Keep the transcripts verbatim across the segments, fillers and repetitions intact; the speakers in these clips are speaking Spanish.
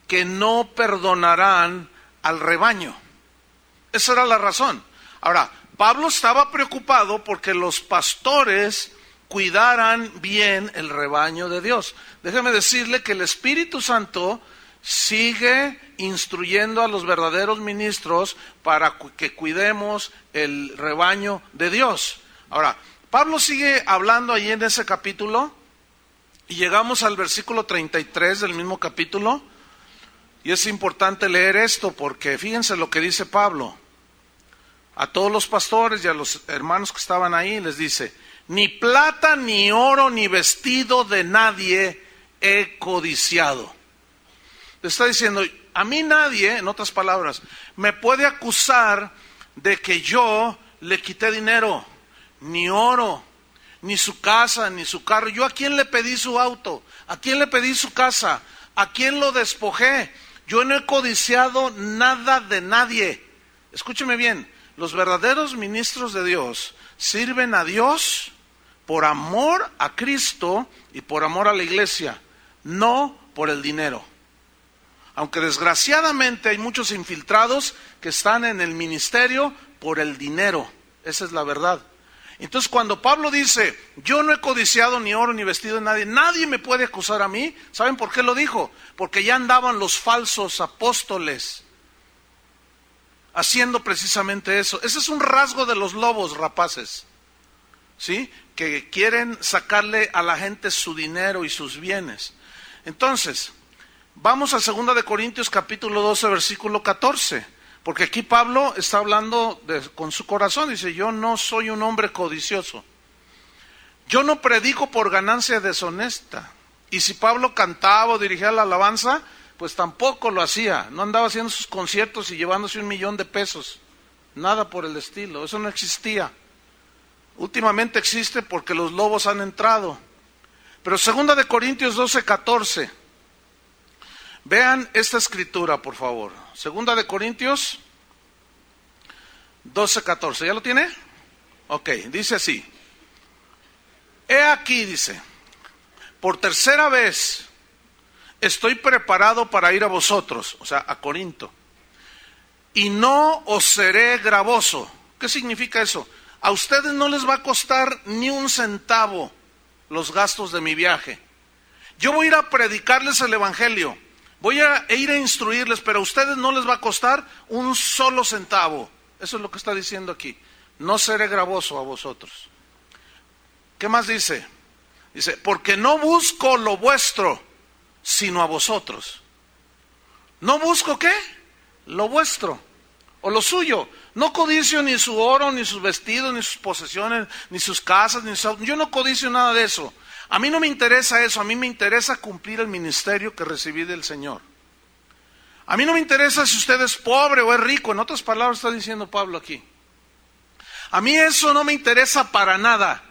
que no perdonarán al rebaño. Esa era la razón. Ahora, Pablo estaba preocupado porque los pastores cuidaran bien el rebaño de Dios. Déjeme decirle que el Espíritu Santo sigue instruyendo a los verdaderos ministros para que cuidemos el rebaño de Dios. Ahora, Pablo sigue hablando ahí en ese capítulo y llegamos al versículo treinta y tres del mismo capítulo, y es importante leer esto porque fíjense lo que dice Pablo. A todos los pastores y a los hermanos que estaban ahí les dice: ni plata, ni oro, ni vestido de nadie he codiciado. Le está diciendo, a mí nadie, en otras palabras, me puede acusar de que yo le quité dinero, ni oro, ni su casa, ni su carro. ¿Yo a quién le pedí su auto? ¿A quién le pedí su casa? ¿A quién lo despojé? Yo no he codiciado nada de nadie. Escúcheme bien, los verdaderos ministros de Dios sirven a Dios por amor a Cristo y por amor a la iglesia, no por el dinero. Aunque desgraciadamente hay muchos infiltrados que están en el ministerio por el dinero. Esa es la verdad. Entonces cuando Pablo dice, yo no he codiciado ni oro ni vestido de nadie, nadie me puede acusar a mí, ¿saben por qué lo dijo? Porque ya andaban los falsos apóstoles haciendo precisamente eso. Ese es un rasgo de los lobos rapaces, ¿sí? Que quieren sacarle a la gente su dinero y sus bienes. Entonces, vamos a segunda de Corintios capítulo doce, versículo catorce, porque aquí Pablo está hablando de, con su corazón, dice, yo no soy un hombre codicioso, yo no predico por ganancia deshonesta. Y si Pablo cantaba o dirigía la alabanza, pues tampoco lo hacía, no andaba haciendo sus conciertos y llevándose un millón de pesos, nada por el estilo, eso no existía. Últimamente existe porque los lobos han entrado. Pero segunda de Corintios doce, catorce, vean esta escritura, por favor. Segunda de Corintios doce, catorce. ¿Ya lo tiene? Ok, dice así. He aquí, dice, por tercera vez estoy preparado para ir a vosotros, o sea, a Corinto, y no os seré gravoso. ¿Qué significa eso? A ustedes no les va a costar ni un centavo los gastos de mi viaje. Yo voy a ir a predicarles el evangelio, voy a ir a instruirles, pero a ustedes no les va a costar un solo centavo. Eso es lo que está diciendo aquí. No seré gravoso a vosotros. ¿Qué más dice? Dice, porque no busco lo vuestro, sino a vosotros. ¿No busco qué? Lo vuestro, o lo suyo. No codicio ni su oro, ni sus vestidos, ni sus posesiones, ni sus casas, ni sus... Yo no codicio nada de eso. A mí no me interesa eso, a mí me interesa cumplir el ministerio que recibí del Señor. A mí no me interesa si usted es pobre o es rico, en otras palabras está diciendo Pablo aquí. A mí eso no me interesa para nada,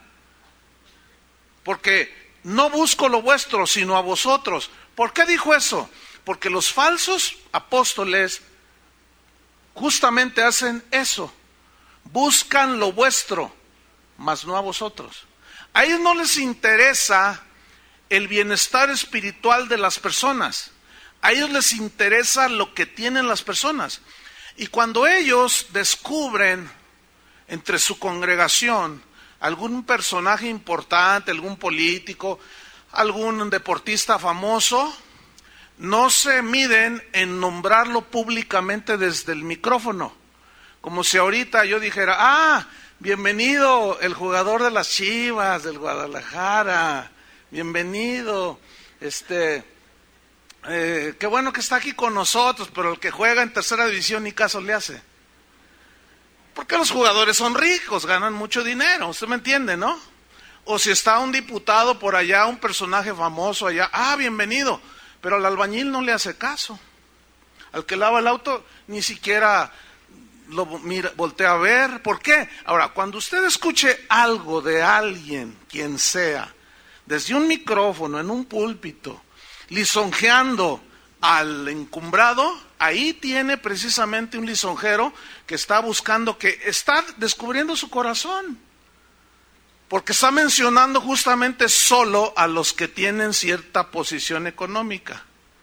porque no busco lo vuestro, sino a vosotros. ¿Por qué dijo eso? Porque los falsos apóstoles justamente hacen eso, buscan lo vuestro, mas no a vosotros. A ellos no les interesa el bienestar espiritual de las personas, a ellos les interesa lo que tienen las personas. Y cuando ellos descubren entre su congregación algún personaje importante, algún político, algún deportista famoso, no se miden en nombrarlo públicamente desde el micrófono, como si ahorita yo dijera, ah, bienvenido el jugador de las Chivas, del Guadalajara, bienvenido, este, eh, qué bueno que está aquí con nosotros, pero el que juega en tercera división ni caso le hace. Porque los jugadores son ricos, ganan mucho dinero, usted me entiende, ¿no? O si está un diputado por allá, un personaje famoso allá, ah, bienvenido. Pero al albañil no le hace caso. Al que lava el auto ni siquiera lo mira, voltea a ver. ¿Por qué? Ahora, cuando usted escuche algo de alguien, quien sea, desde un micrófono, en un púlpito, lisonjeando al encumbrado, ahí tiene precisamente un lisonjero que está buscando, que está descubriendo su corazón. Porque está mencionando justamente solo a los que tienen cierta posición económica.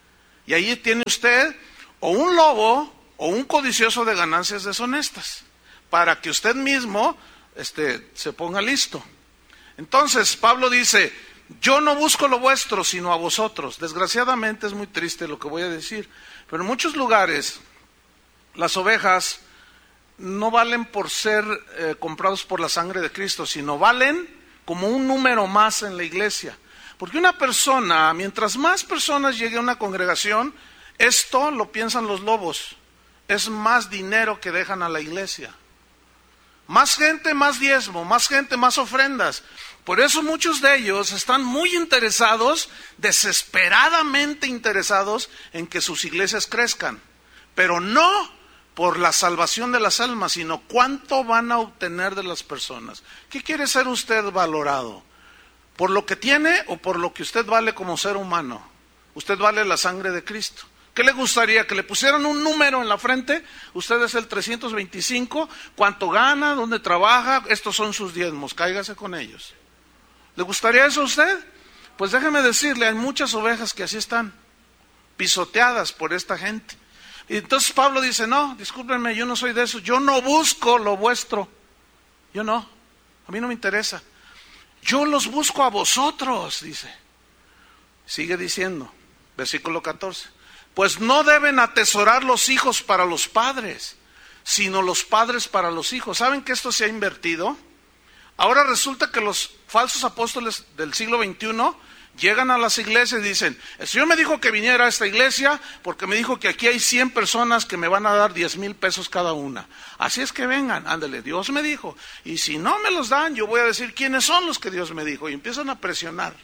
Y ahí tiene usted o un lobo o un codicioso de ganancias deshonestas, para que usted mismo este, se ponga listo. Entonces Pablo dice, yo no busco lo vuestro, sino a vosotros. Desgraciadamente es muy triste lo que voy a decir, pero en muchos lugares las ovejas no valen por ser eh, comprados por la sangre de Cristo, sino valen como un número más en la iglesia. Porque una persona, mientras más personas llegue a una congregación, esto lo piensan los lobos, es más dinero que dejan a la iglesia. Más gente, más diezmo, más gente, más ofrendas. Por eso muchos de ellos están muy interesados, desesperadamente interesados en que sus iglesias crezcan. Pero no por la salvación de las almas, sino cuánto van a obtener de las personas. ¿Qué quiere ser usted valorado? ¿Por lo que tiene o por lo que usted vale como ser humano? Usted vale la sangre de Cristo. ¿Qué le gustaría? ¿Que le pusieran un número en la frente? Usted es el trescientos veinticinco, ¿cuánto gana? ¿Dónde trabaja? Estos son sus diezmos, cáigase con ellos. ¿Le gustaría eso a usted? Pues déjeme decirle, hay muchas ovejas que así están, pisoteadas por esta gente. Y entonces Pablo dice, no, discúlpenme, yo no soy de eso, yo no busco lo vuestro. Yo no, a mí no me interesa. Yo los busco a vosotros, dice. Sigue diciendo, versículo catorce. Pues no deben atesorar los hijos para los padres, sino los padres para los hijos. ¿Saben que esto se ha invertido? Ahora resulta que los falsos apóstoles del siglo veintiuno llegan a las iglesias y dicen, el Señor me dijo que viniera a esta iglesia porque me dijo que aquí hay cien personas que me van a dar diez mil pesos cada una. Así es que vengan, ándale, Dios me dijo. Y si no me los dan, yo voy a decir quiénes son los que Dios me dijo. Y empiezan a presionar.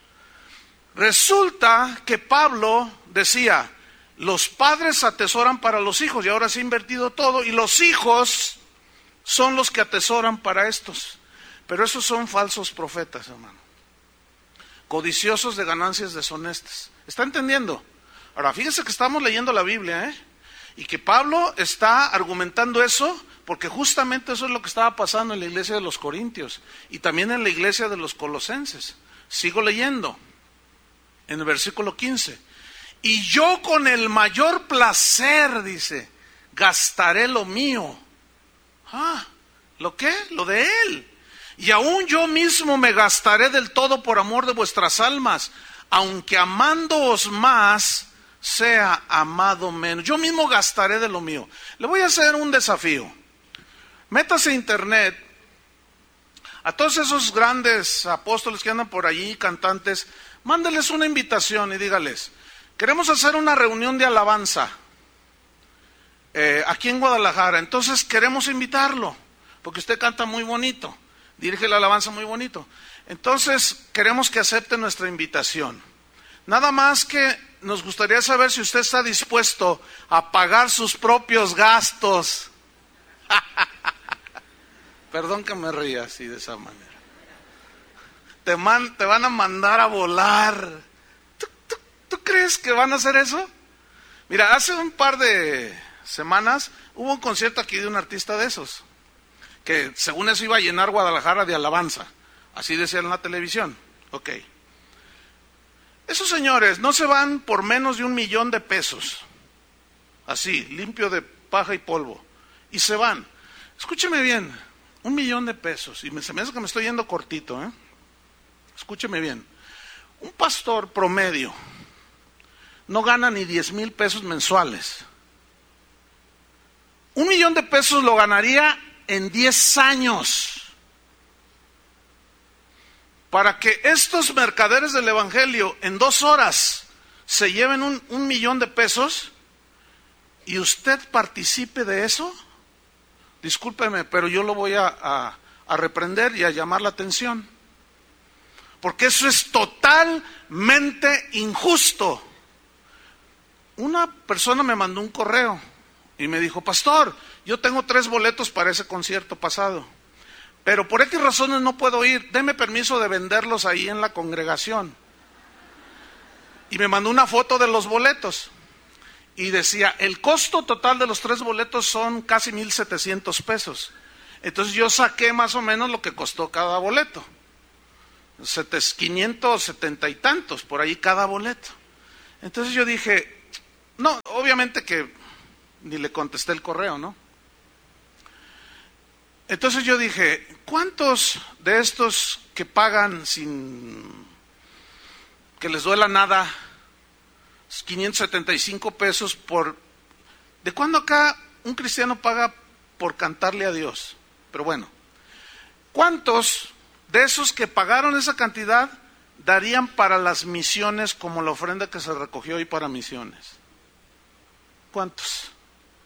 Resulta que Pablo decía, los padres atesoran para los hijos, y ahora se ha invertido todo, y los hijos son los que atesoran para estos. Pero esos son falsos profetas, hermano. Codiciosos de ganancias deshonestas. ¿Está entendiendo? Ahora, fíjese que estamos leyendo la Biblia, ¿eh? Y que Pablo está argumentando eso, porque justamente eso es lo que estaba pasando en la iglesia de los Corintios, y también en la iglesia de los Colosenses. Sigo leyendo, en el versículo quince. Y yo con el mayor placer, dice, gastaré lo mío. Ah, ¿lo qué? Lo de él. Y aún yo mismo me gastaré del todo por amor de vuestras almas, aunque amándoos más, sea amado menos. Yo mismo gastaré de lo mío. Le voy a hacer un desafío. Métase a internet, a todos esos grandes apóstoles que andan por allí, cantantes, mándeles una invitación y dígales, queremos hacer una reunión de alabanza eh, aquí en Guadalajara, entonces queremos invitarlo, porque usted canta muy bonito, dirige la alabanza muy bonito, entonces queremos que acepte nuestra invitación. Nada más que nos gustaría saber si usted está dispuesto a pagar sus propios gastos. Perdón que me ría así de esa manera. Te, man, te van a mandar a volar. ¿Tú, tú, ¿Tú crees que van a hacer eso? Mira, hace un par de semanas hubo un concierto aquí de un artista de esos, que según eso iba a llenar Guadalajara de alabanza. Así decía en la televisión. Ok. Esos señores no se van por menos de un millón de pesos. Así, limpio de paja y polvo. Y se van. Escúcheme bien, un millón de pesos. Y me, se me hace que me estoy yendo cortito, ¿eh? Escúcheme bien. Un pastor promedio no gana ni diez mil pesos mensuales. Un millón de pesos lo ganaría en diez años. Para que estos mercaderes del evangelio en dos horas se lleven un, un millón de pesos y usted participe de eso, discúlpeme, pero yo lo voy a, a, a reprender y a llamar la atención. Porque eso es totalmente injusto. Una persona me mandó un correo y me dijo, pastor, yo tengo tres boletos para ese concierto pasado, pero por X razones no puedo ir, deme permiso de venderlos ahí en la congregación. Y me mandó una foto de los boletos y decía, el costo total de los tres boletos son casi mil setecientos pesos. Entonces yo saqué más o menos lo que costó cada boleto, quinientos setenta y tantos por ahí cada boleto. Entonces yo dije, No, obviamente que ni le contesté el correo, ¿no? Entonces yo dije, ¿cuántos de estos que pagan sin que les duela nada, quinientos setenta y cinco pesos por... ¿De cuándo acá un cristiano paga por cantarle a Dios? Pero bueno, ¿cuántos de esos que pagaron esa cantidad darían para las misiones como la ofrenda que se recogió hoy para misiones? ¿Cuántos?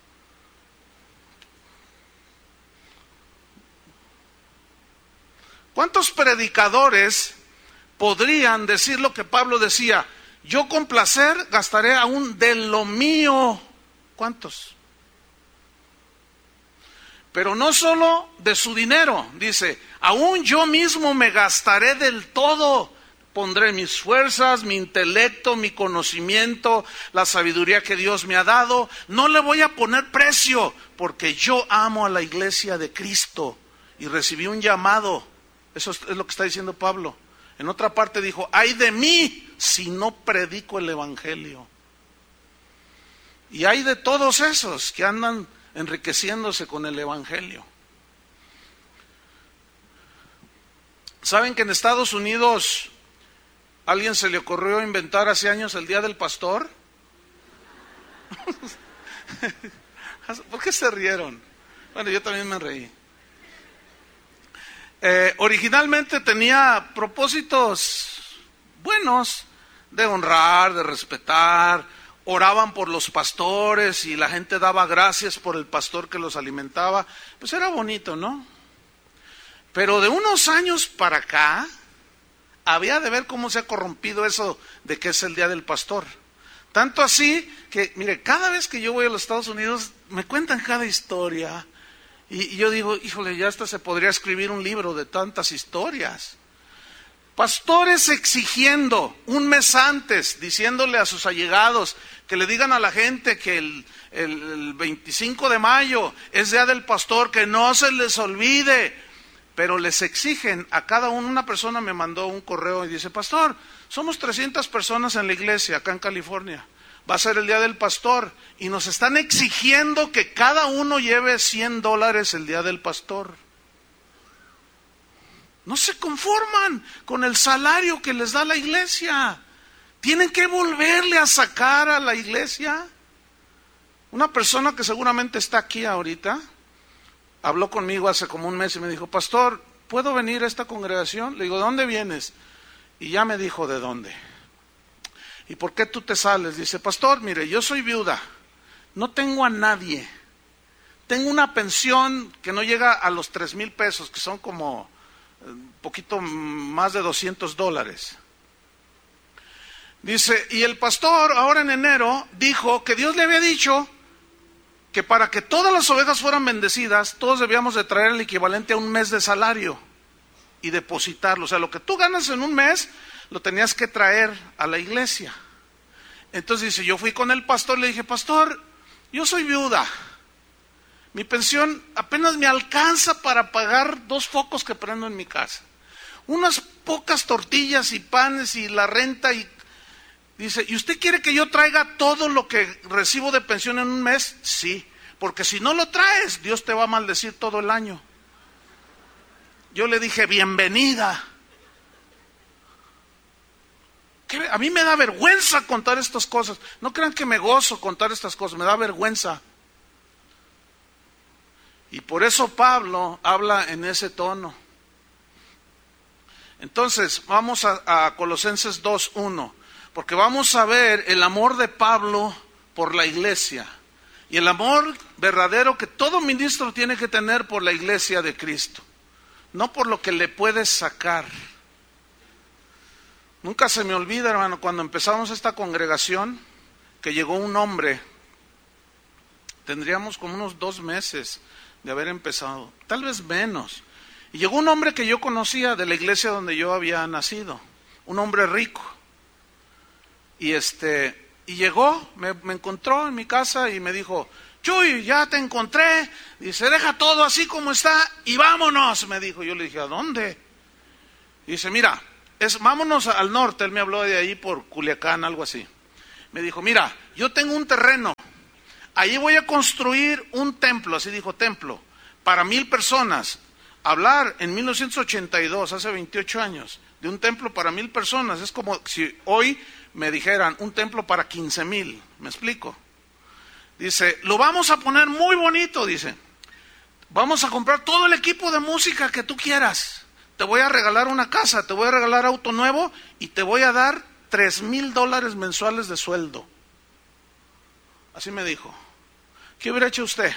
¿Cuántos predicadores podrían decir lo que Pablo decía? Yo con placer gastaré aún de lo mío. ¿Cuántos? Pero no solo de su dinero, dice, aún yo mismo me gastaré del todo. Pondré mis fuerzas, mi intelecto, mi conocimiento, la sabiduría que Dios me ha dado. No le voy a poner precio, porque yo amo a la iglesia de Cristo y recibí un llamado. Eso es lo que está diciendo Pablo. En otra parte dijo, ay de mí si no predico el evangelio. Y hay de todos esos que andan enriqueciéndose con el evangelio. ¿Saben que en Estados Unidos a alguien se le ocurrió inventar hace años el Día del Pastor? ¿Por qué se rieron? Bueno, yo también me reí. Eh, originalmente tenía propósitos buenos, de honrar, de respetar. Oraban por los pastores y la gente daba gracias por el pastor que los alimentaba. Pues era bonito, ¿no? Pero de unos años para acá, había de ver cómo se ha corrompido eso de que es el Día del Pastor. Tanto así que, mire, cada vez que yo voy a los Estados Unidos, me cuentan cada historia. Y yo digo, híjole, ya hasta se podría escribir un libro de tantas historias. Pastores exigiendo un mes antes, diciéndole a sus allegados, que le digan a la gente que el, el, el veinticinco de mayo es Día del Pastor, que no se les olvide. Pero les exigen a cada uno. Una persona me mandó un correo y dice, pastor, somos trescientas personas en la iglesia acá en California. Va a ser el Día del Pastor y nos están exigiendo que cada uno lleve cien dólares el Día del Pastor. No se conforman con el salario que les da la iglesia. Tienen que volverle a sacar a la iglesia. Una persona que seguramente está aquí ahorita, habló conmigo hace como un mes y me dijo, pastor, ¿puedo venir a esta congregación? Le digo, ¿de dónde vienes? Y ya me dijo, ¿de dónde? ¿Y por qué tú te sales? Dice, pastor, mire, yo soy viuda, no tengo a nadie, tengo una pensión que no llega a los tres mil pesos, que son como un poquito más de doscientos dólares. Dice, y el pastor ahora en enero dijo que Dios le había dicho que para que todas las ovejas fueran bendecidas, todos debíamos de traer el equivalente a un mes de salario y depositarlo. O sea, lo que tú ganas en un mes, lo tenías que traer a la iglesia. Entonces dice, yo fui con el pastor, le dije, pastor, yo soy viuda, mi pensión apenas me alcanza para pagar dos focos que prendo en mi casa, unas pocas tortillas y panes y la renta. Y dice, ¿y usted quiere que yo traiga todo lo que recibo de pensión en un mes? Sí, porque si no lo traes, Dios te va a maldecir todo el año. Yo le dije, bienvenida. A mí me da vergüenza contar estas cosas. No crean que me gozo contar estas cosas, me da vergüenza. Y por eso Pablo habla en ese tono. Entonces, vamos a, a Colosenses dos uno, porque vamos a ver el amor de Pablo por la iglesia y el amor verdadero que todo ministro tiene que tener por la iglesia de Cristo, no por lo que le puedes sacar. Nunca se me olvida, hermano, cuando empezamos esta congregación, que llegó un hombre, tendríamos como unos dos meses de haber empezado, tal vez menos, y llegó un hombre que yo conocía de la iglesia donde yo había nacido, un hombre rico, y este, y llegó, me, me encontró en mi casa y me dijo, Chuy, ya te encontré, dice, deja todo así como está y vámonos, me dijo. Yo le dije, ¿a dónde? Dice, mira, es, vámonos al norte, él me habló de ahí por Culiacán, algo así. me dijo, mira, yo tengo un terreno, ahí voy a construir un templo, así dijo, templo, para mil personas. Hablar en mil novecientos ochenta y dos, hace veintiocho años, de un templo para mil personas, es como si hoy me dijeran un templo para quince mil, ¿me explico? Dice, lo vamos a poner muy bonito, dice, vamos a comprar todo el equipo de música que tú quieras, te voy a regalar una casa, te voy a regalar auto nuevo y te voy a dar tres mil dólares mensuales de sueldo. Así me dijo. ¿Qué hubiera hecho usted?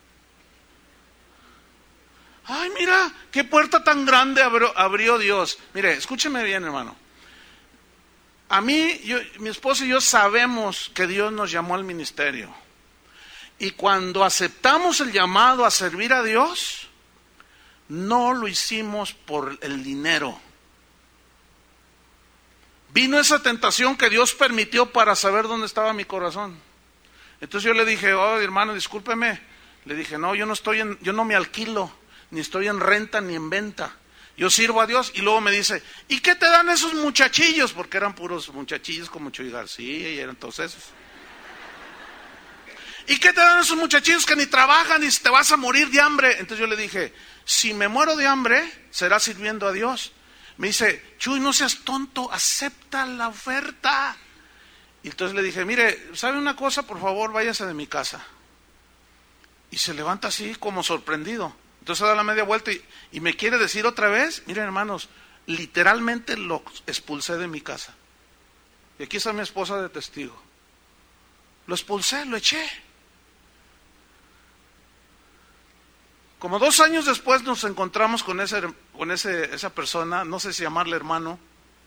Ay, mira, qué puerta tan grande abrió, abrió Dios. Mire, escúcheme bien, hermano. A mí, yo, mi esposo y yo sabemos que Dios nos llamó al ministerio. Y cuando aceptamos el llamado a servir a Dios, no lo hicimos por el dinero. Vino esa tentación que Dios permitió para saber dónde estaba mi corazón. Entonces yo le dije, oh, hermano, discúlpeme. Le dije, no, yo no estoy en, yo no me alquilo, ni estoy en renta ni en venta. Yo sirvo a Dios. Y luego me dice, ¿y qué te dan esos muchachillos? Porque eran puros muchachillos como Chuy García y eran todos esos. ¿Y qué te dan esos muchachillos que ni trabajan y te vas a morir de hambre? Entonces yo le dije, si me muero de hambre, será sirviendo a Dios. Me dice, Chuy, no seas tonto, acepta la oferta. Y entonces le dije, mire, ¿sabe una cosa? Por favor, váyase de mi casa. Y se levanta así como sorprendido. Entonces da la media vuelta y, y me quiere decir otra vez, miren hermanos, literalmente lo expulsé de mi casa. Y aquí está mi esposa de testigo. Lo expulsé, lo eché. Como dos años después nos encontramos con, ese, con ese, esa persona, no sé si llamarle hermano.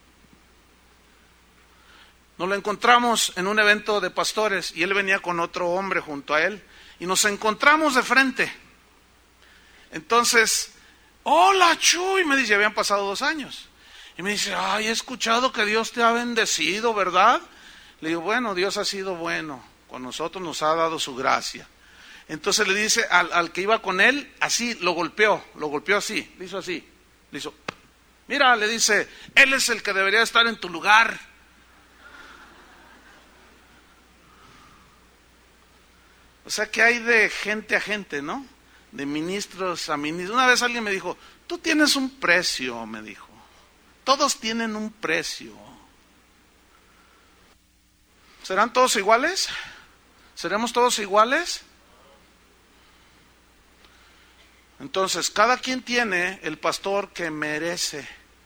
Nos lo encontramos en un evento de pastores y él venía con otro hombre junto a él y nos encontramos de frente. Entonces, hola Chuy, me dice, habían pasado dos años. Y me dice, ay, he escuchado que Dios te ha bendecido, ¿verdad? Le digo, bueno, Dios ha sido bueno, con nosotros nos ha dado su gracia. Entonces le dice al, al que iba con él, así, lo golpeó, lo golpeó así, le hizo así, le hizo, mira, le dice, él es el que debería estar en tu lugar. O sea que hay de gente a gente, ¿no? De ministros a ministros. Una vez alguien me dijo, tú tienes un precio, me dijo. Todos tienen un precio. ¿Serán todos iguales? ¿Seremos todos iguales? Entonces, cada quien tiene el pastor que merece.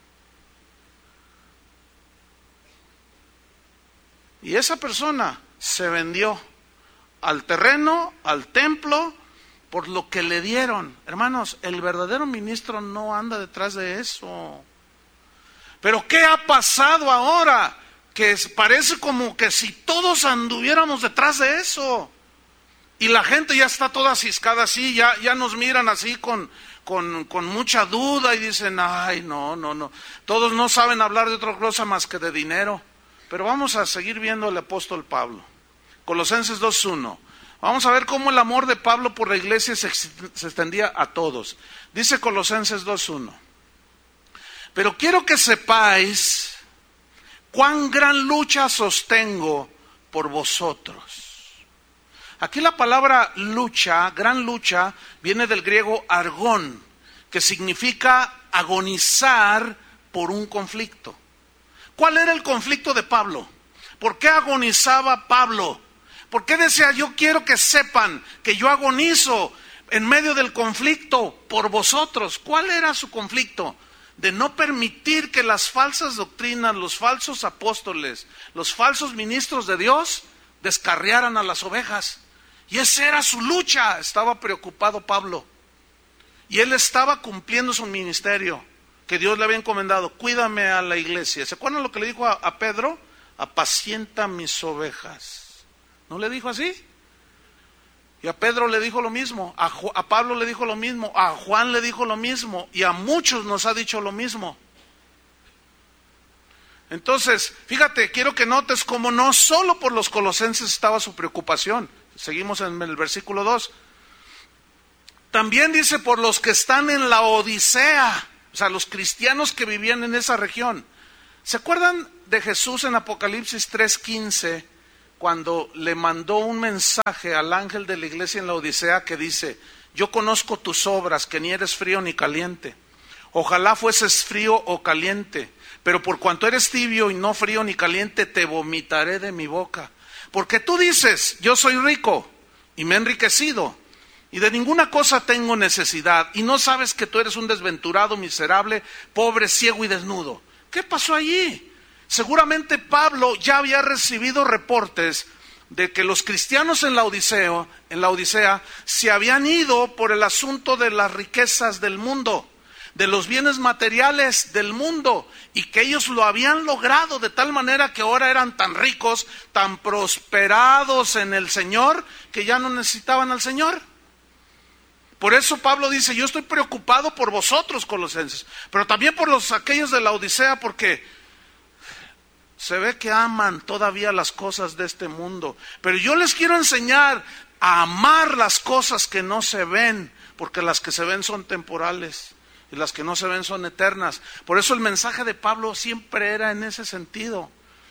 Y esa persona se vendió al terreno, al templo, por lo que le dieron. Hermanos, el verdadero ministro no anda detrás de eso. Pero ¿qué ha pasado ahora? Que parece como que si todos anduviéramos detrás de eso. Y la gente ya está toda ciscada así, ya, ya nos miran así con, con, con mucha duda y dicen, ay, no, no, no. Todos no saben hablar de otra cosa más que de dinero. Pero vamos a seguir viendo al apóstol Pablo. Colosenses dos uno. Vamos a ver cómo el amor de Pablo por la iglesia se, se extendía a todos. Dice Colosenses dos uno. Pero quiero que sepáis cuán gran lucha sostengo por vosotros. Aquí la palabra lucha, gran lucha, viene del griego argón, que significa agonizar por un conflicto. ¿Cuál era el conflicto de Pablo? ¿Por qué agonizaba Pablo? ¿Por qué decía, yo quiero que sepan que yo agonizo en medio del conflicto por vosotros? ¿Cuál era su conflicto? De no permitir que las falsas doctrinas, los falsos apóstoles, los falsos ministros de Dios descarriaran a las ovejas. Y esa era su lucha. Estaba preocupado Pablo. Y él estaba cumpliendo su ministerio que Dios le había encomendado. Cuídame a la iglesia. ¿Se acuerdan lo que le dijo a, a Pedro? Apacienta mis ovejas. ¿No le dijo así? Y a Pedro le dijo lo mismo, a, Ju- a Pablo le dijo lo mismo, a Juan le dijo lo mismo, y a muchos nos ha dicho lo mismo. Entonces, fíjate, quiero que notes cómo no solo por los colosenses estaba su preocupación. Seguimos en el versículo dos. También dice por los que están en la Odisea, o sea, los cristianos que vivían en esa región. ¿Se acuerdan de Jesús en Apocalipsis tres quince? cuando le mandó un mensaje al ángel de la iglesia en la Odisea que dice: yo conozco tus obras, que ni eres frío ni caliente. Ojalá fueses frío o caliente, pero por cuanto eres tibio y no frío ni caliente, te vomitaré de mi boca. Porque tú dices: yo soy rico y me he enriquecido, y de ninguna cosa tengo necesidad, y no sabes que tú eres un desventurado, miserable, pobre, ciego y desnudo. ¿Qué pasó allí? Seguramente Pablo ya había recibido reportes de que los cristianos en la Odisea, en la Odisea se habían ido por el asunto de las riquezas del mundo, de los bienes materiales del mundo, y que ellos lo habían logrado de tal manera que ahora eran tan ricos, tan prosperados en el Señor, que ya no necesitaban al Señor. Por eso Pablo dice: yo estoy preocupado por vosotros, colosenses, pero también por los aquellos de la Odisea, porque se ve que aman todavía las cosas de este mundo. Pero yo les quiero enseñar a amar las cosas que no se ven, porque las que se ven son temporales y las que no se ven son eternas. Por eso el mensaje de Pablo siempre era en ese sentido.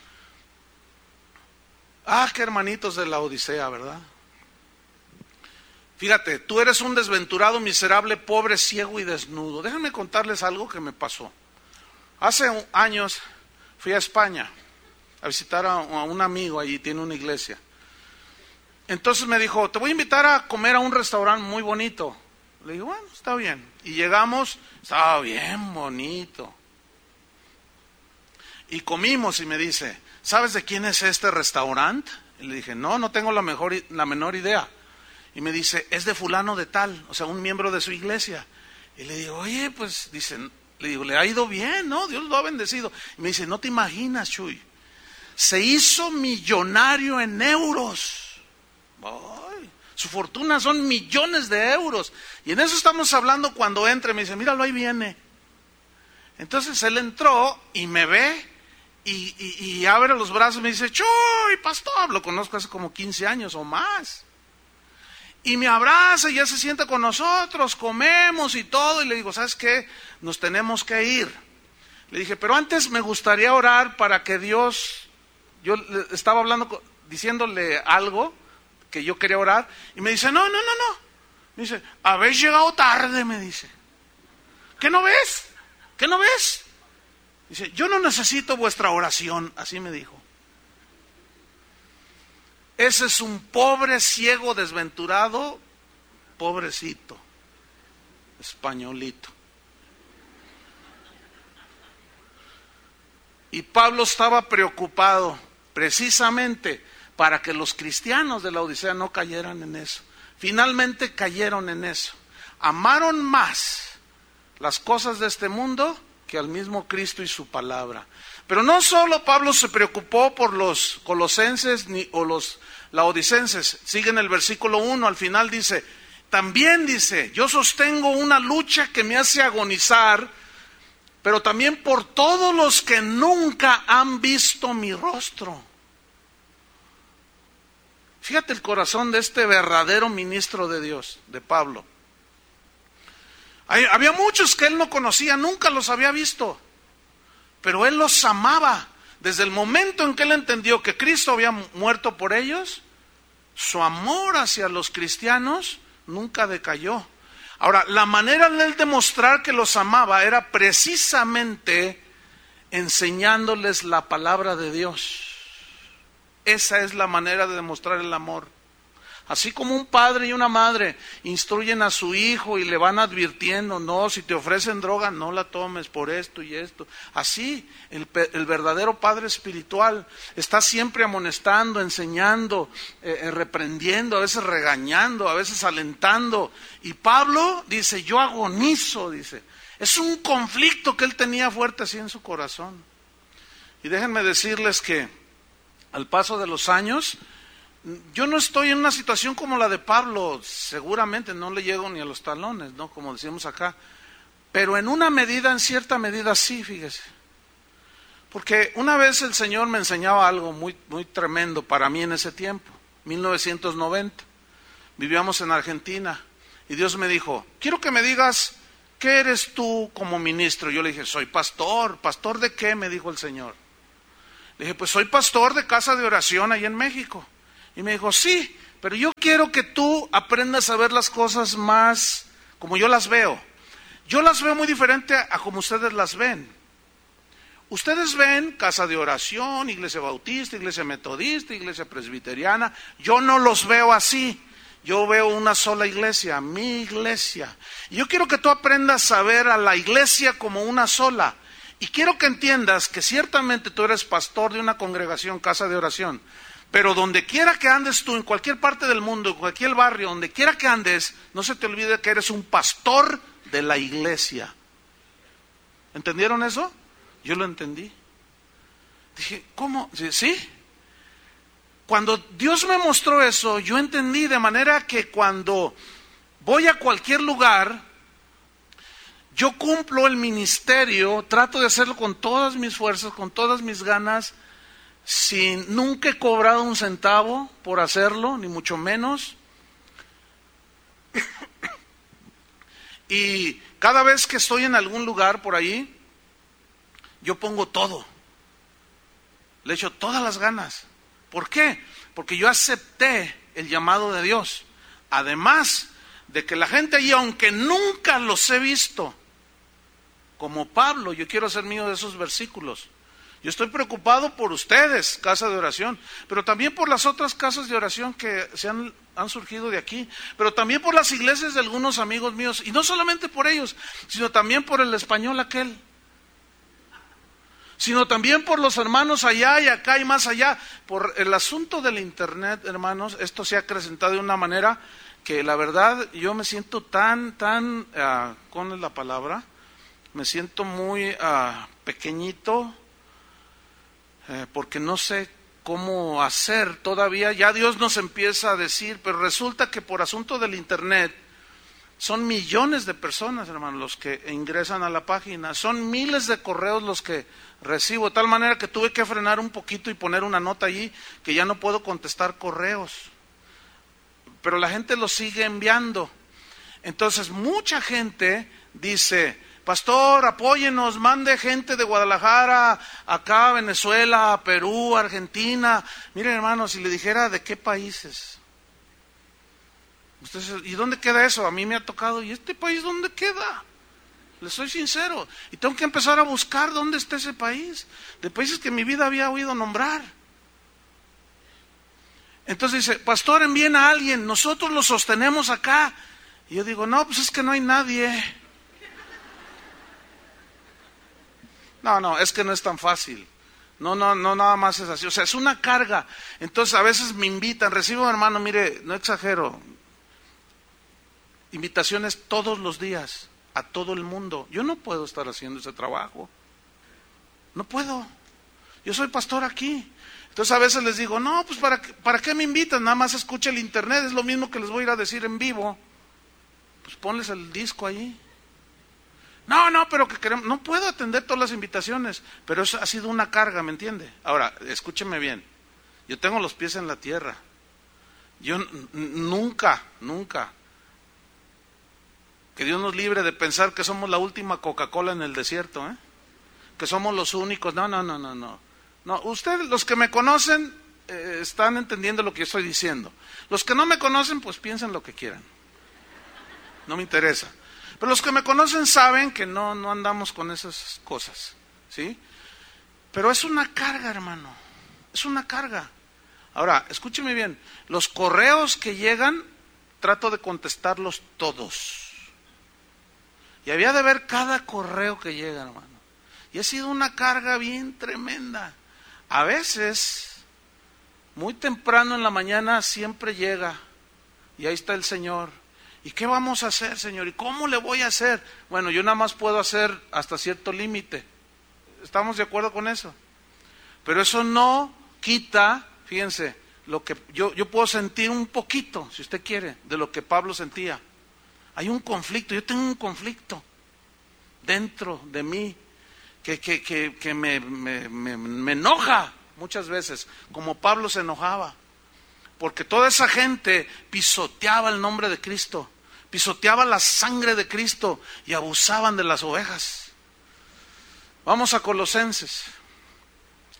Ah, qué hermanitos de la Odisea, ¿verdad? Fíjate, tú eres un desventurado, miserable, pobre, ciego y desnudo. Déjenme contarles algo que me pasó. Hace años fui a España a visitar a un amigo, allí tiene una iglesia. Entonces me dijo: te voy a invitar a comer a un restaurante muy bonito. Le digo: bueno, está bien. Y llegamos, estaba bien bonito. Y comimos, y me dice: ¿sabes de quién es este restaurante? Y le dije: no, no tengo la, mejor, la menor idea. Y me dice: es de fulano de tal, o sea, un miembro de su iglesia. Y le digo: oye, pues, dice, le digo, le ha ido bien, ¿no? Dios lo ha bendecido. Y me dice: no te imaginas, Chuy, se hizo millonario en euros. Ay, su fortuna son millones de euros. Y en eso estamos hablando cuando entra. Me dice: míralo, ahí viene. Entonces él entró y me ve y, y, y abre los brazos y me dice: Chuy, pastor, lo conozco hace como quince años o más. Y me abraza y ya se sienta con nosotros, comemos y todo. Y le digo: ¿sabes qué? Nos tenemos que ir. Le dije: pero antes me gustaría orar para que Dios... Yo le estaba hablando, diciéndole algo que yo quería orar. Y me dice: no, no, no, no. Me dice: habéis llegado tarde, me dice. ¿Qué no ves? ¿Qué no ves? Dice: yo no necesito vuestra oración. Así me dijo. Ese es un pobre, ciego, desventurado, pobrecito, españolito. Y Pablo estaba preocupado precisamente para que los cristianos de la Odisea no cayeran en eso. Finalmente cayeron en eso. Amaron más las cosas de este mundo que al mismo Cristo y su palabra. Pero no solo Pablo se preocupó por los colosenses ni, o los laodicenses. Sigue en el versículo uno, al final dice: también dice, yo sostengo una lucha que me hace agonizar, pero también por todos los que nunca han visto mi rostro. Fíjate el corazón de este verdadero ministro de Dios, de Pablo. Hay, había muchos que él no conocía, nunca los había visto, pero él los amaba. Desde el momento en que él entendió que Cristo había muerto por ellos, su amor hacia los cristianos nunca decayó. Ahora, la manera de él demostrar que los amaba era precisamente enseñándoles la palabra de Dios. Esa es la manera de demostrar el amor. Así como un padre y una madre instruyen a su hijo y le van advirtiendo: no, si te ofrecen droga, no la tomes por esto y esto. Así, el, el verdadero padre espiritual está siempre amonestando, enseñando, eh, reprendiendo, a veces regañando, a veces alentando. Y Pablo dice: yo agonizo, dice. Es un conflicto que él tenía fuerte así en su corazón. Y déjenme decirles que al paso de los años, yo no estoy en una situación como la de Pablo, seguramente no le llego ni a los talones, ¿no? Como decíamos acá, pero en una medida, en cierta medida sí, fíjese. Porque una vez el Señor me enseñaba algo muy, muy tremendo para mí en ese tiempo, mil novecientos noventa, vivíamos en Argentina, y Dios me dijo: quiero que me digas, ¿qué eres tú como ministro? Yo le dije: soy pastor. ¿Pastor de qué?, me dijo el Señor. Le Le dije, pues soy pastor de casa de oración ahí en México. Y me dijo, sí, pero yo quiero que tú aprendas a ver las cosas más como yo las veo. Yo las veo muy diferente a, a como ustedes las ven. Ustedes ven casa de oración, iglesia bautista, iglesia metodista, iglesia presbiteriana. Yo no los veo así. Yo veo una sola iglesia, mi iglesia. Y yo quiero que tú aprendas a ver a la iglesia como una sola. Y quiero que entiendas que ciertamente tú eres pastor de una congregación, casa de oración. Pero donde quiera que andes tú, en cualquier parte del mundo, en cualquier barrio, donde quiera que andes, no se te olvide que eres un pastor de la iglesia. ¿Entendieron eso? Yo lo entendí. Dije, ¿cómo? ¿Sí? Cuando Dios me mostró eso, yo entendí de manera que cuando voy a cualquier lugar, yo cumplo el ministerio, trato de hacerlo con todas mis fuerzas, con todas mis ganas, sin nunca he cobrado un centavo por hacerlo, ni mucho menos. Y cada vez que estoy en algún lugar por ahí, yo pongo todo. Le echo todas las ganas. ¿Por qué? Porque yo acepté el llamado de Dios. Además de que la gente allí, aunque nunca los he visto, como Pablo, yo quiero ser mío de esos versículos. Yo estoy preocupado por ustedes, casa de oración, pero también por las otras casas de oración que se han, han surgido de aquí, pero también por las iglesias de algunos amigos míos, y no solamente por ellos, sino también por el español aquel, sino también por los hermanos allá y acá y más allá. Por el asunto del internet, hermanos, esto se ha acrecentado de una manera que la verdad yo me siento tan, tan, uh, ¿cuál es la palabra? Me siento muy uh, pequeñito, eh, porque no sé cómo hacer todavía. Ya Dios nos empieza a decir, pero resulta que por asunto del internet, son millones de personas, hermanos, los que ingresan a la página. Son miles de correos los que recibo, de tal manera que tuve que frenar un poquito y poner una nota allí que ya no puedo contestar correos. Pero la gente los sigue enviando. Entonces, mucha gente dice, pastor, apóyenos, mande gente de Guadalajara, acá, a Venezuela, a Perú, Argentina. Miren, hermanos, si le dijera de qué países. Ustedes, ¿y dónde queda eso? A mí me ha tocado, ¿y este país dónde queda? Les soy sincero, y tengo que empezar a buscar dónde está ese país, de países que en mi vida había oído nombrar. Entonces dice, pastor, envíen a alguien, nosotros lo sostenemos acá. Y yo digo, no, pues es que no hay nadie. No, no, es que no es tan fácil. No, no, no, nada más es así. O sea, es una carga. Entonces a veces me invitan, recibo, hermano, mire, no exagero, invitaciones todos los días, a todo el mundo. Yo no puedo estar haciendo ese trabajo. No puedo. Yo soy pastor aquí. Entonces a veces les digo, no, pues ¿para qué, para qué me invitan? Nada más escucha el internet, es lo mismo que les voy a ir a decir en vivo. Pues ponles el disco ahí. No, no, pero que queremos, no puedo atender todas las invitaciones, pero eso ha sido una carga, ¿me entiende? Ahora, escúcheme bien, yo tengo los pies en la tierra. Yo n- nunca, nunca, que Dios nos libre de pensar que somos la última Coca-Cola en el desierto, ¿eh? Que somos los únicos. No, no, no, no, no. No, ustedes, los que me conocen, eh, están entendiendo lo que yo estoy diciendo. Los que no me conocen, pues piensen lo que quieran. No me interesa. Pero los que me conocen saben que no, no andamos con esas cosas, ¿sí? Pero es una carga, hermano. Es una carga. Ahora, escúcheme bien. Los correos que llegan, trato de contestarlos todos. Y había de ver cada correo que llega, hermano. Y ha sido una carga bien tremenda. A veces, muy temprano en la mañana, siempre llega. Y ahí está el Señor. ¿Y qué vamos a hacer, Señor? ¿Y cómo le voy a hacer? Bueno, yo nada más puedo hacer hasta cierto límite. ¿Estamos de acuerdo con eso? Pero eso no quita, fíjense, lo que yo, yo puedo sentir un poquito, si usted quiere, de lo que Pablo sentía. Hay un conflicto, yo tengo un conflicto dentro de mí que, que, que, que me, me, me, me enoja muchas veces, como Pablo se enojaba, porque toda esa gente pisoteaba el nombre de Cristo, pisoteaba la sangre de Cristo y abusaban de las ovejas. Vamos a Colosenses,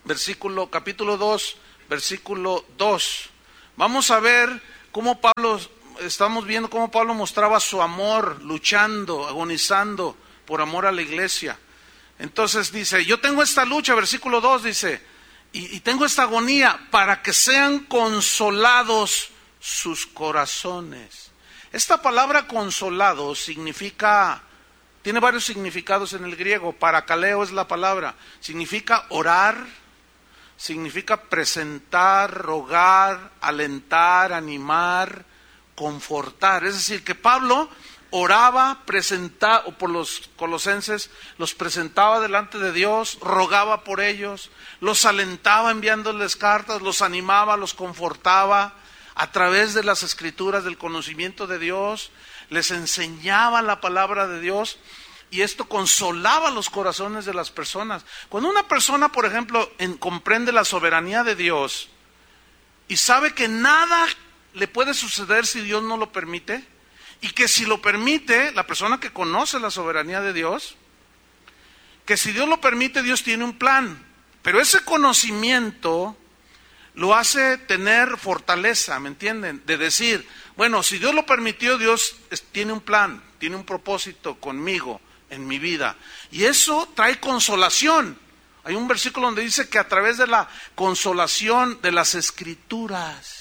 versículo, capítulo dos, versículo dos. Vamos a ver cómo Pablo, estamos viendo cómo Pablo mostraba su amor, luchando, agonizando por amor a la iglesia. Entonces dice, yo tengo esta lucha, versículo dos dice, y, y tengo esta agonía para que sean consolados sus corazones. Esta palabra consolado significa, tiene varios significados en el griego. Parakaleo es la palabra, significa orar, significa presentar, rogar, alentar, animar, confortar. Es decir, que Pablo oraba, presentaba, por los colosenses, los presentaba delante de Dios, rogaba por ellos, los alentaba enviándoles cartas, los animaba, los confortaba a través de las escrituras, del conocimiento de Dios, les enseñaba la palabra de Dios, y esto consolaba los corazones de las personas. Cuando una persona, por ejemplo, en, comprende la soberanía de Dios y sabe que nada le puede suceder si Dios no lo permite, y que si lo permite, la persona que conoce la soberanía de Dios, que si Dios lo permite, Dios tiene un plan, pero ese conocimiento lo hace tener fortaleza, ¿me entienden? De decir, bueno, si Dios lo permitió, Dios tiene un plan, tiene un propósito conmigo, en mi vida. Y eso trae consolación. Hay un versículo donde dice que a través de la consolación de las escrituras.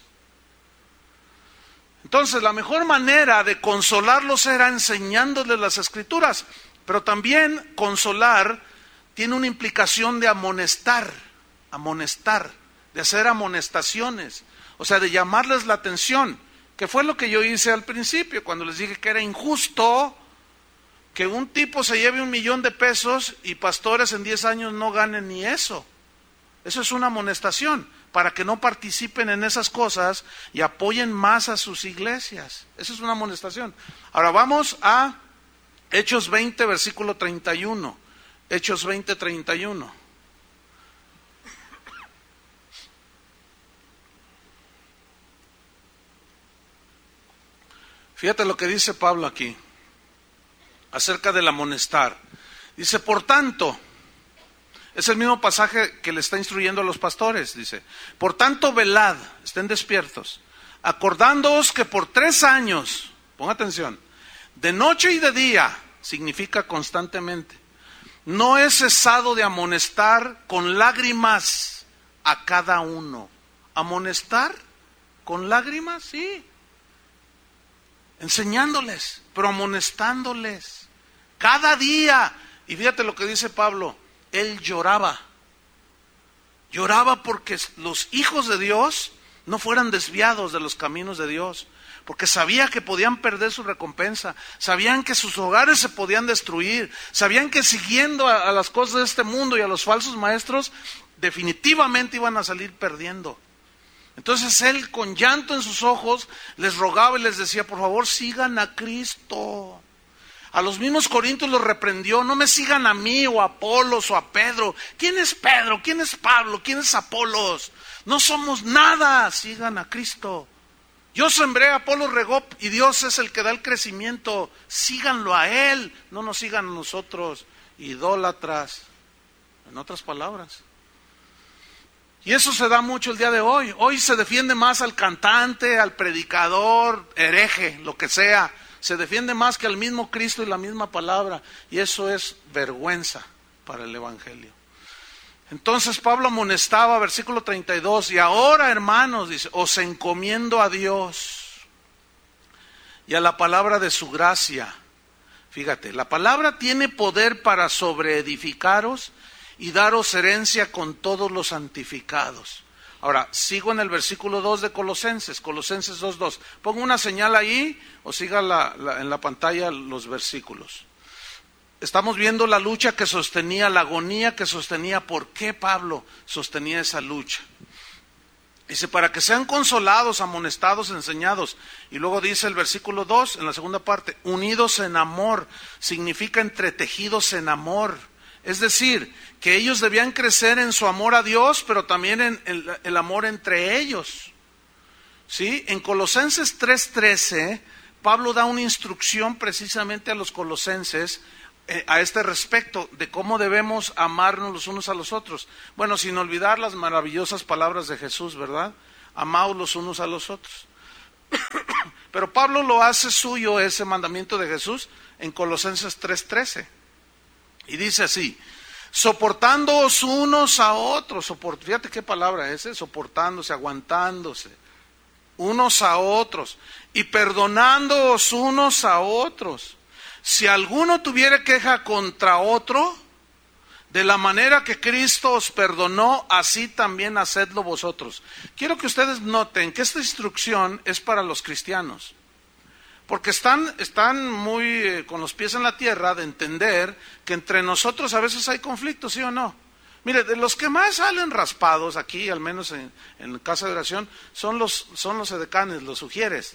Entonces, la mejor manera de consolarlos era enseñándoles las escrituras, pero también consolar tiene una implicación de amonestar, amonestar, de hacer amonestaciones, o sea, de llamarles la atención, que fue lo que yo hice al principio, cuando les dije que era injusto que un tipo se lleve un millón de pesos y pastores en diez años no ganen ni eso. Eso es una amonestación, para que no participen en esas cosas y apoyen más a sus iglesias. Eso es una amonestación. Ahora vamos a Hechos veinte, versículo treinta y uno. Hechos veinte, treinta y uno. Fíjate lo que dice Pablo aquí, acerca del amonestar. Dice, por tanto, es el mismo pasaje que le está instruyendo a los pastores, dice, por tanto velad, estén despiertos, acordándoos que por tres años, ponga atención, de noche y de día, significa constantemente, no he cesado de amonestar con lágrimas a cada uno. ¿Amonestar con lágrimas? Sí. Enseñándoles, pero amonestándoles cada día. Y fíjate lo que dice Pablo, él lloraba, lloraba porque los hijos de Dios no fueran desviados de los caminos de Dios, porque sabía que podían perder su recompensa, sabían que sus hogares se podían destruir, sabían que siguiendo a, a las cosas de este mundo y a los falsos maestros, definitivamente iban a salir perdiendo. Entonces él, con llanto en sus ojos, les rogaba y les decía, por favor sigan a Cristo. A los mismos corintios los reprendió, no me sigan a mí o a Apolos o a Pedro. ¿Quién es Pedro? ¿Quién es Pablo? ¿Quién es Apolos? No somos nada, sigan a Cristo. Yo sembré, Apolos regó y Dios es el que da el crecimiento. Síganlo a Él, no nos sigan a nosotros, idólatras. En otras palabras. Y eso se da mucho el día de hoy. Hoy se defiende más al cantante, al predicador, hereje, lo que sea. Se defiende más que al mismo Cristo y la misma palabra. Y eso es vergüenza para el Evangelio. Entonces Pablo amonestaba, versículo treinta y dos, y ahora, hermanos, dice, os encomiendo a Dios y a la palabra de su gracia. Fíjate, la palabra tiene poder para sobreedificaros y daros herencia con todos los santificados. Ahora, sigo en el versículo dos de Colosenses, Colosenses dos, dos. Pongo una señal ahí o siga la, la, en la pantalla los versículos. Estamos viendo la lucha que sostenía, la agonía que sostenía. ¿Por qué Pablo sostenía esa lucha? Dice, para que sean consolados, amonestados, enseñados. Y luego dice el versículo dos, en la segunda parte, unidos en amor, significa entretejidos en amor. Es decir, que ellos debían crecer en su amor a Dios, pero también en el, el amor entre ellos. ¿Sí? En Colosenses tres trece, Pablo da una instrucción precisamente a los colosenses eh, a este respecto de cómo debemos amarnos los unos a los otros. Bueno, sin olvidar las maravillosas palabras de Jesús, ¿verdad? Amaos los unos a los otros. Pero Pablo lo hace suyo ese mandamiento de Jesús en Colosenses tres trece. Y dice así: soportándoos unos a otros. Soport, fíjate qué palabra es, ¿eh? Soportándose, aguantándose unos a otros y perdonándoos unos a otros. Si alguno tuviere queja contra otro, de la manera que Cristo os perdonó, así también hacedlo vosotros. Quiero que ustedes noten que esta instrucción es para los cristianos, porque están, están muy eh, con los pies en la tierra de entender que entre nosotros a veces hay conflictos, ¿sí o no? Mire, de los que más salen raspados aquí, al menos en, en casa de oración, son los, son los edecanes, los sugieres.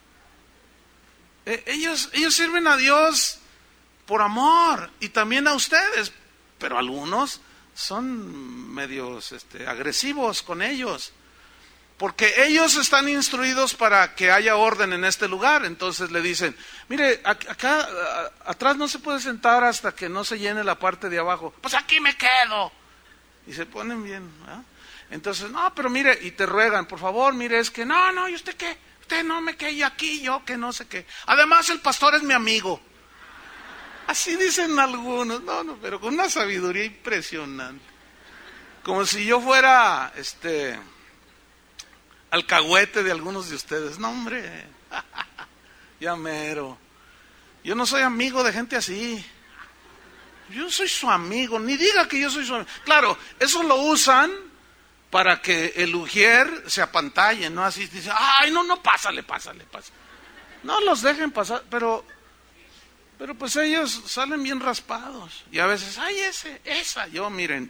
Eh, ellos, ellos sirven a Dios por amor y también a ustedes, pero algunos son medios este, agresivos con ellos, porque ellos están instruidos para que haya orden en este lugar. Entonces le dicen: mire, acá a, atrás no se puede sentar hasta que no se llene la parte de abajo. Pues aquí me quedo. Y se ponen bien, ¿verdad? Entonces, no, pero mire, y te ruegan, por favor, mire, es que no, no, ¿y usted qué? Usted no me quede aquí, yo que no sé qué. Además, el pastor es mi amigo. Así dicen algunos, no, no, pero con una sabiduría impresionante. Como si yo fuera, este, alcahuete de algunos de ustedes. No, hombre, ya mero. Yo no soy amigo de gente así. Yo soy su amigo, ni diga que yo soy su amigo. Claro, eso lo usan para que el ujier se apantalle, ¿no? Así dice: ay, no, no, pásale, pásale, pásale. No los dejen pasar, pero... Pero pues ellos salen bien raspados. Y a veces, ay, ese, esa. Yo, miren,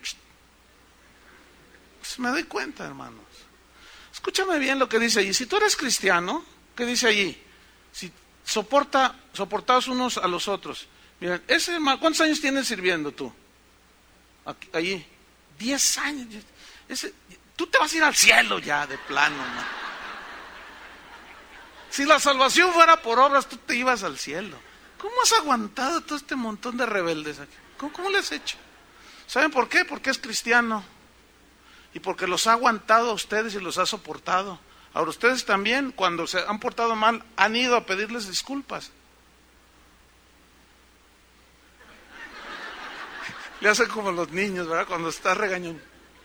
pues me doy cuenta, hermanos. Escúchame bien lo que dice allí. Si tú eres cristiano, ¿qué dice allí? Si soporta, soportaos unos a los otros. Miren, ese, ¿cuántos años tienes sirviendo tú? Aquí, allí. Diez años. Ese, tú te vas a ir al cielo ya, de plano, ¿no? Si la salvación fuera por obras, tú te ibas al cielo. ¿Cómo has aguantado todo este montón de rebeldes aquí? ¿Cómo, cómo le has hecho? ¿Saben por qué? Porque es cristiano. Y porque los ha aguantado a ustedes y los ha soportado. Ahora ustedes también, cuando se han portado mal, han ido a pedirles disculpas. Le hacen como los niños, ¿verdad? Cuando está regañando.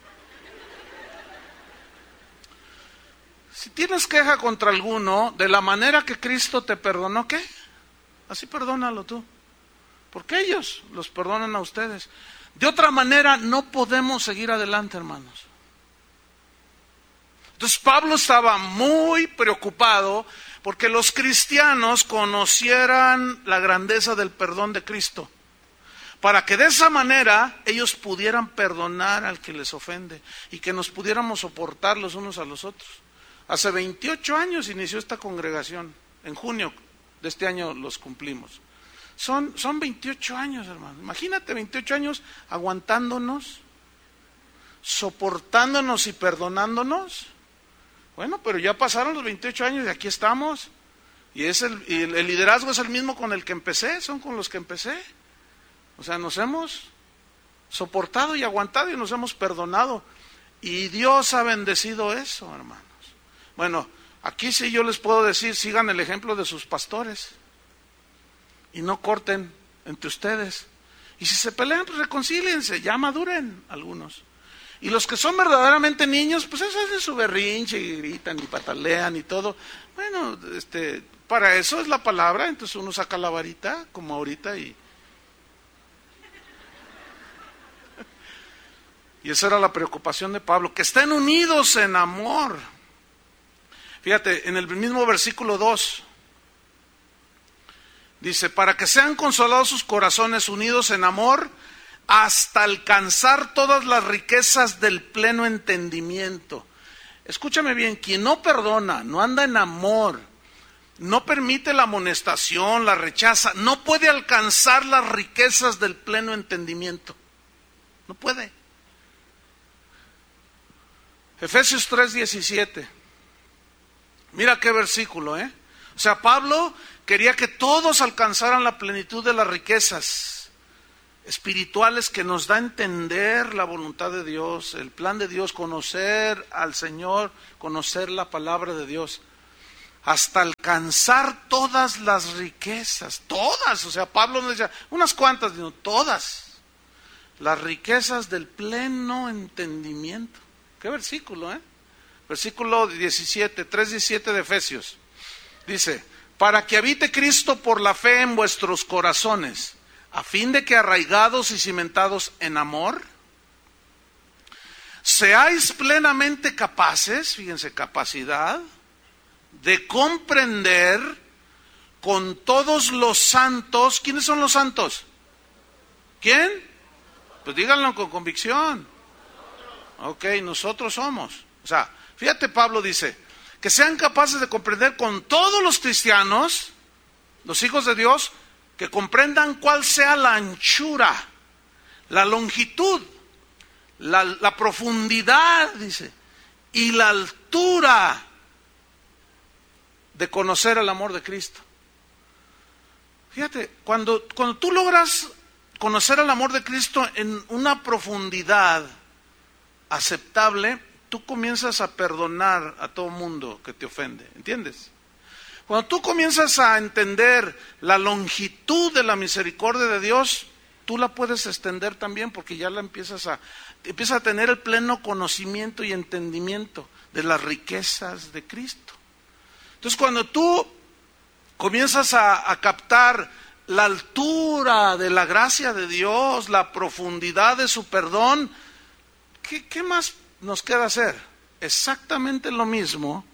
Si tienes queja contra alguno, de la manera que Cristo te perdonó, ¿qué? Así perdónalo tú, porque ellos los perdonan a ustedes. De otra manera no podemos seguir adelante, hermanos. Entonces Pablo estaba muy preocupado porque los cristianos conocieran la grandeza del perdón de Cristo, para que de esa manera ellos pudieran perdonar al que les ofende y que nos pudiéramos soportar los unos a los otros. Hace veintiocho años inició esta congregación, en junio de este año los cumplimos. Son, son veintiocho años, hermano. Imagínate, veintiocho años aguantándonos, soportándonos y perdonándonos. Bueno, pero ya pasaron los veintiocho años y aquí estamos. Y es el, y el, el liderazgo es el mismo con el que empecé, son con los que empecé. O sea, nos hemos soportado y aguantado y nos hemos perdonado. Y Dios ha bendecido eso, hermanos. Bueno, aquí sí yo les puedo decir, sigan el ejemplo de sus pastores y no corten entre ustedes. Y si se pelean, pues reconcíliense, ya maduren algunos. Y los que son verdaderamente niños, pues eso es de su berrinche y gritan y patalean y todo. Bueno, este, para eso es la palabra, entonces uno saca la varita, como ahorita, y... Y esa era la preocupación de Pablo, que estén unidos en amor. Fíjate, en el mismo versículo dos, dice, para que sean consolados sus corazones unidos en amor, hasta alcanzar todas las riquezas del pleno entendimiento. Escúchame bien, quien no perdona, no anda en amor, no permite la amonestación, la rechaza, no puede alcanzar las riquezas del pleno entendimiento. No puede. Efesios tres diecisiete. Mira qué versículo, ¿eh? O sea, Pablo quería que todos alcanzaran la plenitud de las riquezas espirituales que nos da a entender la voluntad de Dios, el plan de Dios, conocer al Señor, conocer la palabra de Dios, hasta alcanzar todas las riquezas, todas, o sea, Pablo no decía unas cuantas, sino todas, las riquezas del pleno entendimiento. ¿Qué versículo, eh? Versículo diecisiete, tres diecisiete de Efesios. Dice, para que habite Cristo por la fe en vuestros corazones, a fin de que arraigados y cimentados en amor, seáis plenamente capaces, fíjense, capacidad, de comprender con todos los santos. ¿Quiénes son los santos? ¿Quién? Pues díganlo con convicción. Ok, nosotros somos. O sea, fíjate, Pablo dice, que sean capaces de comprender con todos los cristianos, los hijos de Dios, que comprendan cuál sea la anchura, la longitud, la, la profundidad, dice, y la altura de conocer el amor de Cristo. Fíjate, cuando, cuando tú logras conocer el amor de Cristo en una profundidad aceptable, tú comienzas a perdonar a todo mundo que te ofende, ¿entiendes? Cuando tú comienzas a entender la longitud de la misericordia de Dios, tú la puedes extender también, porque ya la empiezas a, empiezas a tener el pleno conocimiento y entendimiento de las riquezas de Cristo. Entonces, cuando tú comienzas a, a captar la altura de la gracia de Dios, la profundidad de su perdón, ¿qué, qué más nos queda hacer? Exactamente lo mismo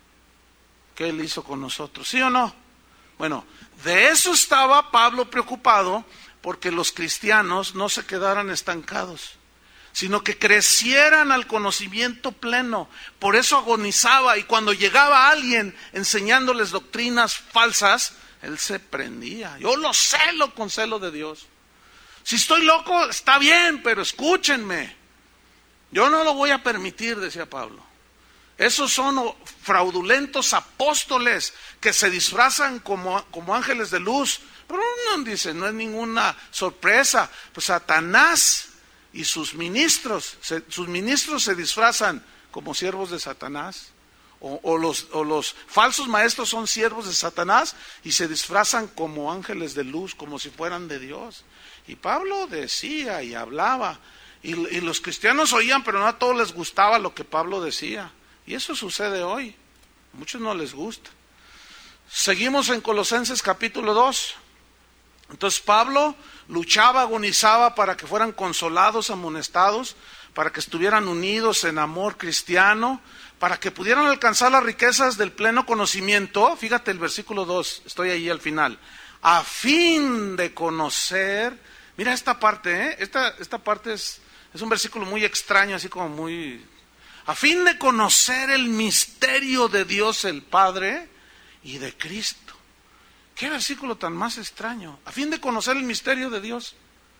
que Él hizo con nosotros, ¿sí o no? Bueno, de eso estaba Pablo preocupado, porque los cristianos no se quedaran estancados, sino que crecieran al conocimiento pleno. Por eso agonizaba, y cuando llegaba alguien enseñándoles doctrinas falsas, él se prendía. Yo lo celo con celo de Dios. Si estoy loco, está bien, pero escúchenme. Yo no lo voy a permitir, decía Pablo. Esos son fraudulentos apóstoles que se disfrazan como, como ángeles de luz. Pero no dice, no es ninguna sorpresa. Pues Satanás y sus ministros, se, sus ministros se disfrazan como siervos de Satanás. O, o, los, o los falsos maestros son siervos de Satanás y se disfrazan como ángeles de luz, como si fueran de Dios. Y Pablo decía y hablaba. Y, y los cristianos oían, pero no a todos les gustaba lo que Pablo decía. Y eso sucede hoy. A muchos no les gusta. Seguimos en Colosenses capítulo dos. Entonces Pablo luchaba, agonizaba para que fueran consolados, amonestados, para que estuvieran unidos en amor cristiano, para que pudieran alcanzar las riquezas del pleno conocimiento. Fíjate el versículo dos, estoy ahí al final. A fin de conocer, mira esta parte, ¿eh? esta, esta parte es, es un versículo muy extraño, así como muy... A fin de conocer el misterio de Dios el Padre y de Cristo. ¿Qué versículo tan más extraño? A fin de conocer el misterio de Dios.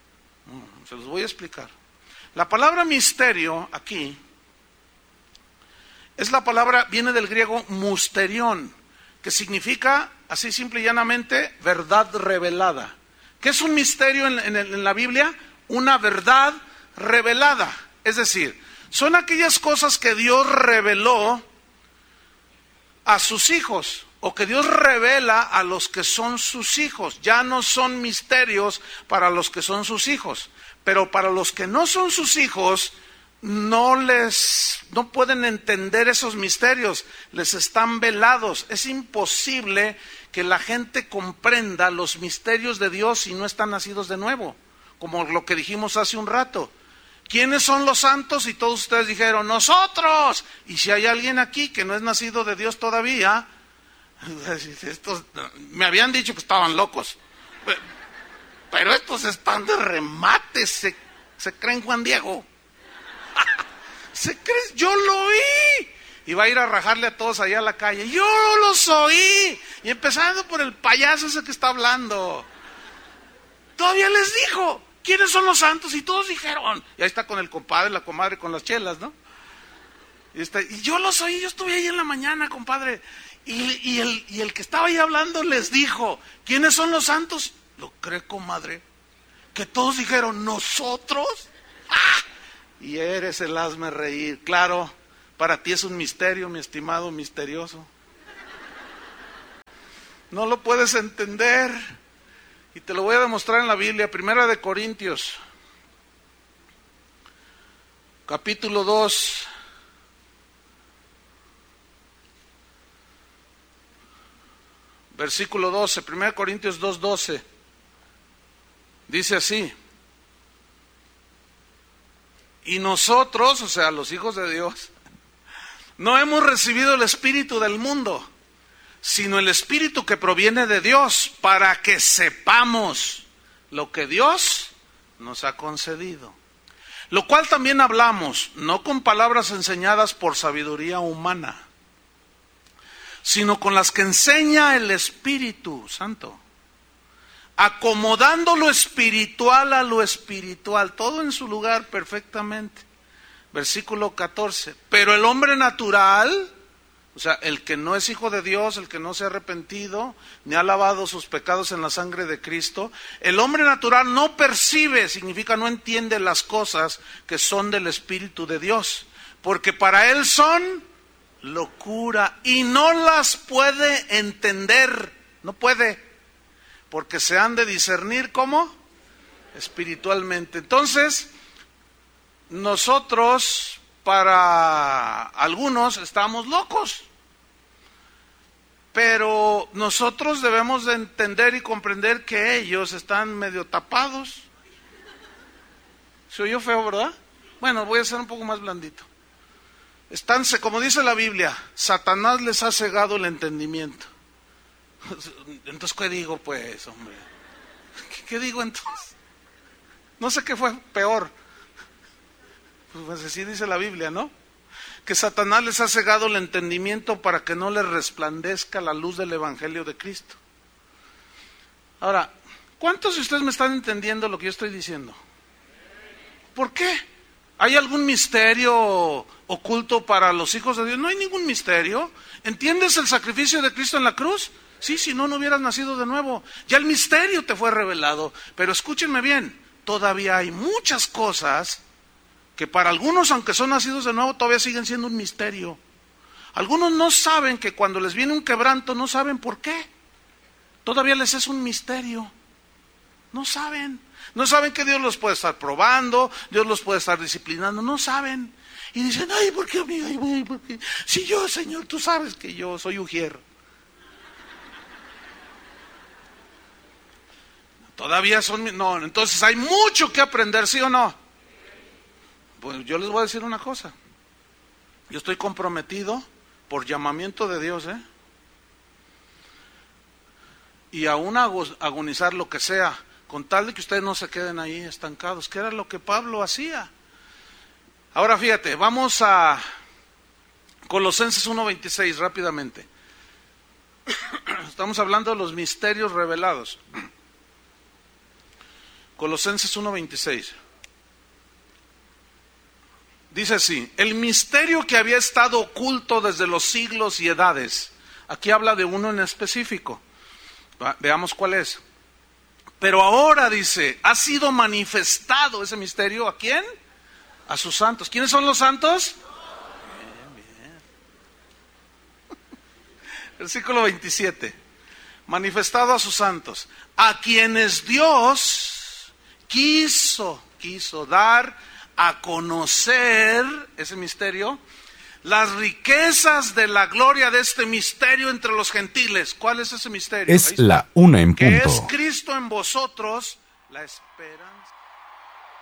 No, se los voy a explicar. La palabra misterio aquí es la palabra, viene del griego musterión, que significa, así simple y llanamente, verdad revelada. ¿Qué es un misterio en, en, en la Biblia? Una verdad revelada. Es decir, son aquellas cosas que Dios reveló a sus hijos, o que Dios revela a los que son sus hijos. Ya no son misterios para los que son sus hijos, pero para los que no son sus hijos, no les, no pueden entender esos misterios, les están velados. Es imposible que la gente comprenda los misterios de Dios si no están nacidos de nuevo, como lo que dijimos hace un rato. ¿Quiénes son los santos? Y todos ustedes dijeron, nosotros. Y si hay alguien aquí que no es nacido de Dios todavía, estos me habían dicho que estaban locos, pero estos están de remate, se, se creen Juan Diego. Se creen, yo lo oí. Y va a ir a rajarle a todos allá a la calle. Yo los oí. Y empezando por el payaso ese que está hablando. Todavía les dijo, ¿quiénes son los santos? Y todos dijeron. Y ahí está con el compadre, la comadre con las chelas, ¿no? Y, está, y yo los oí, yo estuve ahí en la mañana, compadre. Y, y, el, y el que estaba ahí hablando les dijo, ¿quiénes son los santos? ¿Lo cree, comadre? que todos dijeron, ¿nosotros? ¡Ah! Y eres el hazme reír. Claro, para ti es un misterio, mi estimado misterioso. No lo puedes entender. Y te lo voy a demostrar en la Biblia. Primera de Corintios, capítulo dos. Versículo doce, Primera de Corintios dos, doce. Dice así: y nosotros, o sea, los hijos de Dios, no hemos recibido el espíritu del mundo, sino el espíritu que proviene de Dios, para que sepamos lo que Dios nos ha concedido. Lo cual también hablamos, no con palabras enseñadas por sabiduría humana, sino con las que enseña el Espíritu Santo, acomodando lo espiritual a lo espiritual, todo en su lugar perfectamente. Versículo catorce, pero el hombre natural, o sea, el que no es hijo de Dios, el que no se ha arrepentido, ni ha lavado sus pecados en la sangre de Cristo, el hombre natural no percibe, significa no entiende las cosas que son del Espíritu de Dios, porque para él son locura y no las puede entender, no puede, porque se han de discernir ¿cómo? Espiritualmente. Entonces, nosotros, para algunos, estamos locos, pero nosotros debemos de entender y comprender que ellos están medio tapados. ¿Se oyó feo, verdad? Bueno, voy a ser un poco más blandito. Están, como dice la Biblia, Satanás les ha cegado el entendimiento. Entonces, ¿qué digo pues, hombre? ¿Qué, qué digo entonces? No sé qué fue peor. Pues así dice la Biblia, ¿no? Que Satanás les ha cegado el entendimiento para que no les resplandezca la luz del Evangelio de Cristo. Ahora, ¿cuántos de ustedes me están entendiendo lo que yo estoy diciendo? ¿Por qué? ¿Hay algún misterio oculto para los hijos de Dios? No hay ningún misterio. ¿Entiendes el sacrificio de Cristo en la cruz? Sí, si no, no hubieras nacido de nuevo. Ya el misterio te fue revelado. Pero escúchenme bien, todavía hay muchas cosas que para algunos, aunque son nacidos de nuevo, todavía siguen siendo un misterio. Algunos no saben que cuando les viene un quebranto, no saben por qué. Todavía les es un misterio. No saben. No saben que Dios los puede estar probando, Dios los puede estar disciplinando, no saben. Y dicen, ay, ¿por qué a mí? Ay, ¿por qué? Si yo, Señor, tú sabes que yo soy ujier. Todavía son... No, entonces hay mucho que aprender, ¿sí o no? Pues yo les voy a decir una cosa. Yo estoy comprometido por llamamiento de Dios, ¿eh? Y aún agonizar lo que sea, con tal de que ustedes no se queden ahí estancados, que era lo que Pablo hacía. Ahora fíjate, vamos a Colosenses uno veintiséis rápidamente. Estamos hablando de los misterios revelados. Colosenses uno veintiséis. Dice así: el misterio que había estado oculto desde los siglos y edades. Aquí habla de uno en específico. Veamos cuál es. Pero ahora, dice, ha sido manifestado ese misterio. ¿A quién? A sus santos. ¿Quiénes son los santos? Bien, bien. Versículo veintisiete. Manifestado a sus santos, a quienes Dios quiso, quiso dar a conocer ese misterio, las riquezas de la gloria de este misterio entre los gentiles. ¿Cuál es ese misterio? Es la una en punto. Que es Cristo en vosotros, la esperanza.